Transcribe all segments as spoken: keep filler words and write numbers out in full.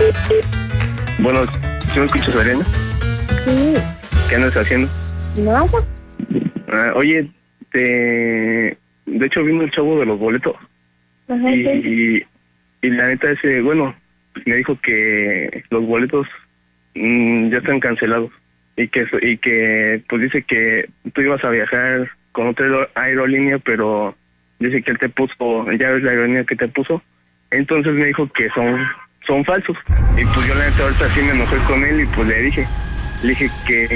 Bueno, ¿sí me escuchas, Ariana? Sí. ¿Qué andas haciendo? Nada. Ah, oye, te... de hecho vino el chavo de los boletos. Ajá, y, sí. y, y la neta ese, bueno, me dijo que los boletos mmm, ya están cancelados. Y que, y que, pues dice que tú ibas a viajar con otra aerolínea, pero dice que él te puso, ya ves la aerolínea que te puso. Entonces me dijo que son son falsos. Y pues yo la neta ahorita sí me enojé con él y pues le dije, le dije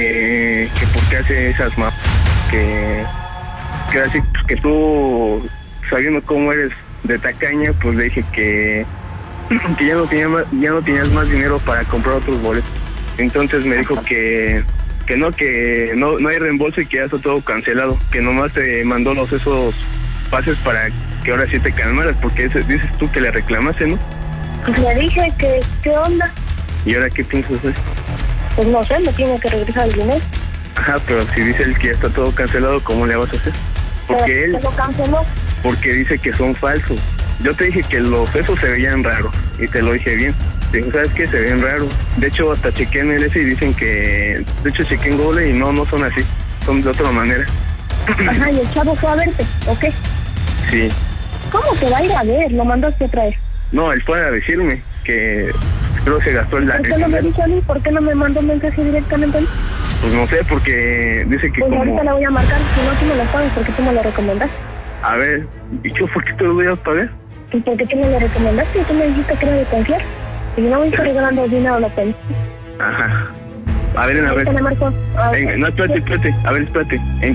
que, que por qué hace esas mapas, que, que así, que tú, sabiendo cómo eres de tacaña, pues le dije que, que ya no tenía más, ya no tenías más dinero para comprar otros boletos. Entonces me dijo que, que no, que no, no hay reembolso y que ya está todo cancelado, que nomás te mandó los esos pases para que ahora sí te calmaras, porque ese, dices tú que le reclamaste, ¿no? Pues le dije que, ¿qué onda? ¿Y ahora qué piensas hacer? Pues no sé, me tiene que regresar el dinero. Ajá, pero si dice él que ya está todo cancelado, ¿cómo le vas a hacer? Porque él... ¿Se lo canceló? Porque dice que son falsos. Yo te dije que los esos se veían raros, y te lo dije bien. Te digo, ¿sabes qué? Se ven raros. De hecho, hasta chequé en el ese y dicen que... De hecho, chequé en Google y no, no son así. Son de otra manera. Ajá, ¿y el chavo fue a verte, o qué? Sí. ¿Cómo te va a ir a ver? ¿Lo mandaste otra vez? No, él fue a decirme que creo que se gastó el... ¿Por qué no me dijo a mí? ¿Por qué no me mandó un mensaje directamente a mí? Pues no sé, porque dice que pues como... ahorita la voy a marcar, si no tú me lo pagas porque tú me lo recomendaste. A ver, ¿y yo por qué te lo voy a pagar? Pues porque tú me lo recomendaste y tú me dijiste que era de confiar. Y yo no voy a estar regalando dinero a la pena. Ajá. A ver, a ver. En, no, espérate, espérate. A ver, espérate. En,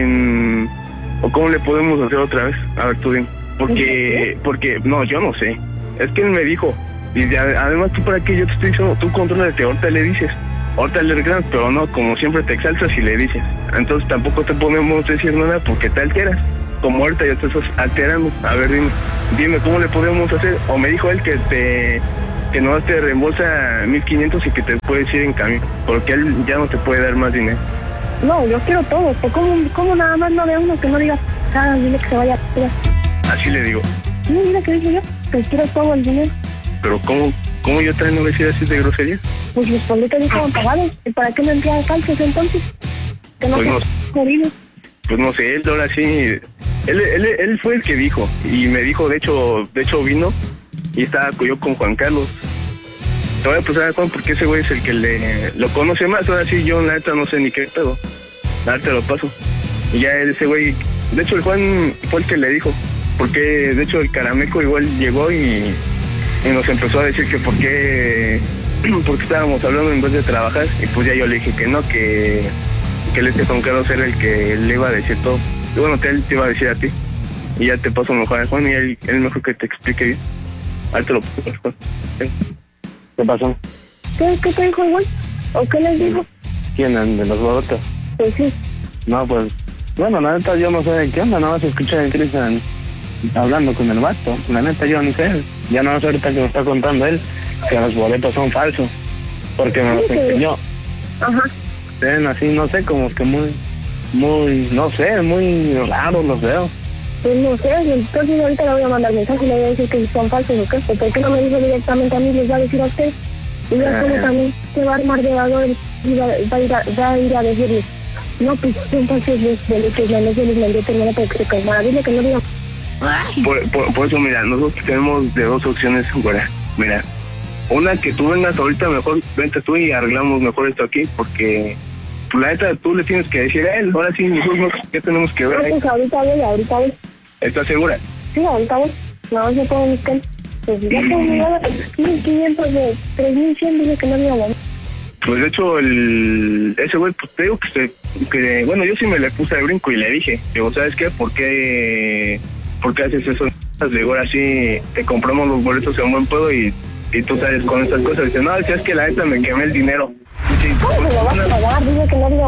en ¿O cómo le podemos hacer otra vez? A ver, tú dime. Porque, porque, no, yo no sé. Es que él me dijo. Y de, además, tú para qué yo te estoy diciendo, tú contrólate, ahorita le dices. Ahorita le reclamas, pero no, como siempre te exaltas y le dices. Entonces tampoco te podemos decir nada porque te alteras. Como ahorita ya te estás alterando. A ver, dime, dime, ¿cómo le podemos hacer? O me dijo él que te... que no te reembolsa mil quinientos y que te puedes ir en cambio, porque él ya no te puede dar más dinero. No, yo quiero todo. ¿Cómo, cómo nada más no ve uno que no diga, ah, dile que se vaya a... Así le digo. No, mira que dije yo, que quiero todo el dinero. Pero ¿cómo, cómo yo también no voy a decir así de grosería? Pues los boletos ya estaban pagados. ¿Y para qué me envían falsos entonces? Que no pues, sé, no, jodido. pues no sé, él ahora sí... Él, él, él fue el que dijo, y me dijo, de hecho, de hecho vino, y estaba yo con Juan Carlos. Te voy a pasar a Juan porque ese güey es el que le lo conoce más. Ahora sí, yo la neta no sé ni qué pedo. La neta lo paso. Y ya ese güey, de hecho el Juan fue el que le dijo, porque de hecho el Carameco igual llegó y, y nos empezó a decir que por qué, porque estábamos hablando en vez de trabajar. Y pues ya yo le dije que no, que, que él este Juan Carlos era el que le iba a decir todo. Y bueno, él te iba a decir a ti. Y ya te paso mejor a Juan y él, él mejor que te explique bien. Ahí te lo paso, Juan. ¿Sí? ¿Qué pasó? ¿Qué, qué te dijo el güey? ¿O qué les dijo? ¿Quién? ¿De los boletos? Pues sí. No, pues, bueno, la neta yo no sé qué onda, nada más escuché a Cristian hablando con el vato. La neta yo ni sé, ya no sé ahorita que me está contando él que los boletos son falsos, porque me los enseñó. Ajá. Ven así, no sé, como que muy, muy, no sé, muy raros los veo. Pues no sé, entonces ahorita le voy a mandar mensaje y le voy a decir que son falsos o qué. ¿Por qué no me dijo directamente a mí? Les va a decir a usted. Y ya como también se va a armar de valor y va, va, a ir a, va a ir a decirle, no, pues entonces los delitos, no les les mandé terminar para que se calmara. Dile que no diga. Por, por, por eso, mira, nosotros tenemos de dos opciones, güera. Mira, una que tú vengas ahorita, mejor vente tú y arreglamos mejor esto aquí, porque pues, la neta tú le tienes que decir a él. Ahora sí, nosotros, ¿qué tenemos que ver? No, pues ahorita voy, ahorita voy. ¿Estás segura? Sí, ahorita voy. No, yo puedo buscar. Pues ya tengo mil quinientos de tres mil cien, dile que no diga nada. Pues de hecho, el ese güey, pues te digo que, se, que, bueno, yo sí me le puse al brinco y le dije, digo, ¿sabes qué? ¿Por qué, por qué haces eso? Digo, ahora sí, te compramos los boletos en buen pedo y, y tú sales con estas cosas. Dice, no, si es que la neta me quemé el dinero. Dice, ¿cómo me lo vas a pagar? Dile que no diga.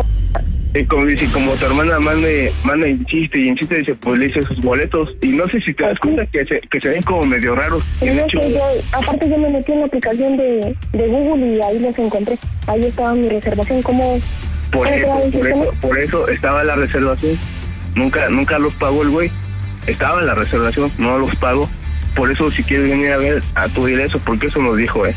Y como dice, como tu hermana manda, manda insiste y insiste, dice, pues le hice sus boletos. Y no sé si te das cuenta que se, que se ven como medio raros. Pero no, hecho, que yo, aparte yo me metí en la aplicación de, de Google y ahí los encontré. Ahí estaba mi reservación. ¿Cómo? Por eso, por eso, por eso estaba la reservación. Nunca, nunca los pagó el güey. Estaba en la reservación, no los pagó. Por eso si quieres venir a ver, a tu dile eso, porque eso nos dijo, eh.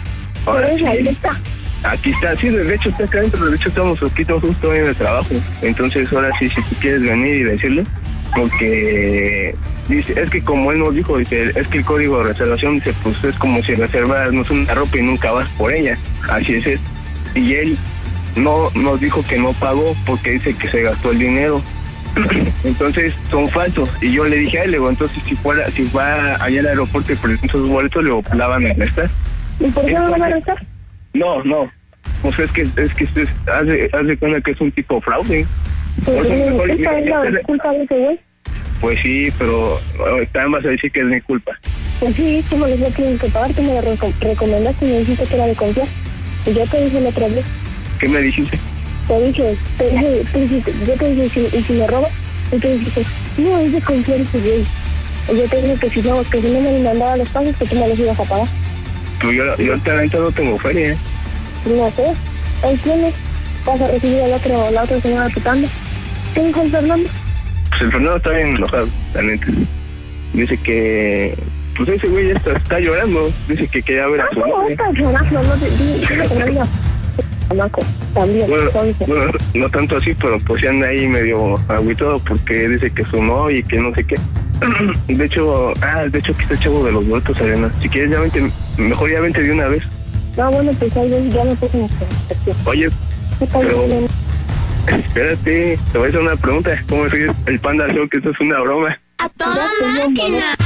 Ahora Pues sí, ahí está. aquí está, sí, de hecho está acá adentro, de hecho estamos aquí estamos justo en el trabajo. Entonces ahora sí, si tú quieres venir y decirle, porque dice, es que como él nos dijo, dice, es que el código de reservación dice, pues es como si reservaras no sé, una ropa y nunca vas por ella, así es, es. Y él no nos dijo que no pagó porque dice que se gastó el dinero. Entonces son falsos. Y yo le dije a él, le digo, entonces si fuera, si va allá al aeropuerto y presenta sus boletos, le digo, la van a arrestar. ¿Y por qué no lo van a arrestar? No, no. O sea, es que es que es, haz de, haz de cuenta que es un tipo fraude. Pues Por eso es mejor- culpa, es la culpa de ese güey. Pues sí, pero eh, también vas a decir que es mi culpa. Pues sí, tú me lo tienes que pagar, tú me lo reco- recomendaste y me dijiste que era de confiar. Y yo te dije la otra vez, ¿Qué me dijiste? te dije, te dije, tú dijiste, yo te dije, ¿y si, y si me roba? Y tú dijiste, no, es de confiar ese güey. Y yo te dije que si no, que si no me mandaba los pasos, que tú me los ibas a pagar. Pues yo, yo ahorita no tengo feria, ¿eh? No sé, ahí tienes, vas a recibir al otro, la otra señora pitando. ¿Qué dijo el Fernando? Pues el Fernando está bien enojado, la neta. Dice que... Pues ese güey ya está, está llorando. Dice que quería ver Ah, a su ¿cómo novia. estás llorando? No te dije que no digas. Chamaco, también, Bueno, entonces. bueno, no tanto así, pero pues ya anda ahí medio agüitado porque dice que su novia y que no sé qué. De hecho, ah, de hecho aquí está el chavo de los boletos, Arena. Si quieres ya vente, mejor ya vente de una vez. No, bueno, pues ahí ya me puse en perspectiva. Oye, ¿Qué tal? pero- Bien. espérate, te voy a hacer una pregunta. ¿Cómo es el Panda Show? Que esto es una broma. A toda Gracias, máquina.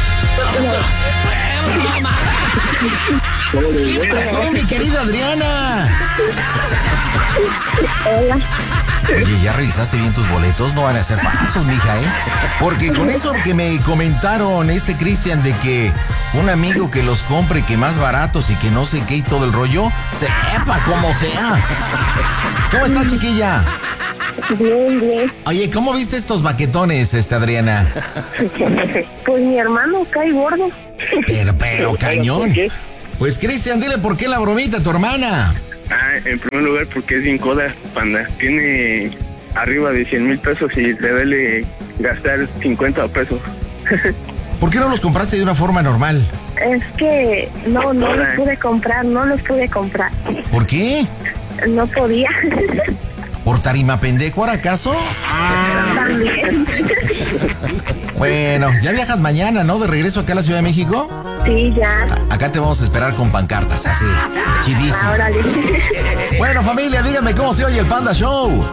¿Qué pasó, mi querida Adriana? Hola. Oye, ¿ya revisaste bien tus boletos? No van a ser falsos, mija, ¿eh? Porque con eso que me comentaron este Cristian de que un amigo que los compre, que más baratos y que no sé qué y todo el rollo, sepa como sea. ¿Cómo estás, chiquilla? Bien, bien. Oye, ¿cómo viste estos baquetones, este, Adriana? Pues mi hermano cae gordo. Pero, pero, cañón. ¿Por qué? Pues, Cristian, dile por qué la bromita a tu hermana. Ah, en primer lugar porque es bien coda, Panda. Tiene arriba de cien mil pesos y le duele gastar cincuenta pesos. ¿Por qué no los compraste de una forma normal? Es que no, no los pude comprar, no los pude comprar. ¿Por qué? No podía. ¿Por tarima pendejo, ahora acaso? También. Bueno, ya viajas mañana, ¿no? De regreso acá a la Ciudad de México. Sí, ya. Acá te vamos a esperar con pancartas, así, chidísimo. Ahora Bueno, familia, díganme cómo se oye el Panda Show.